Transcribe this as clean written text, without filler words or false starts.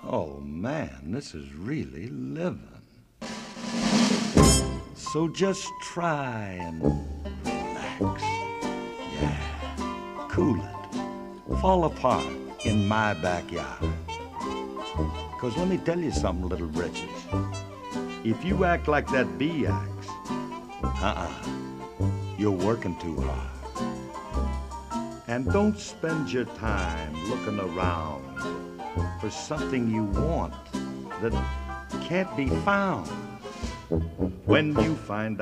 Oh man, this is really living. So just try and relax. Yeah, cool it. Fall apart in my backyard. 'Cause let me tell you something, little britches. If you act like that bee acts, you're working too hard. And don't spend your time looking around for something you want that can't be found. When you find